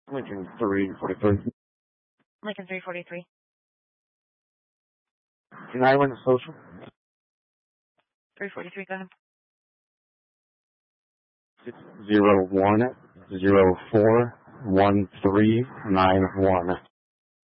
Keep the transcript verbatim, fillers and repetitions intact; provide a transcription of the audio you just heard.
Lincoln three forty-three. Lincoln three forty-three. Can I win the social? three forty-three, go ahead. Six zero one zero four one three nine one.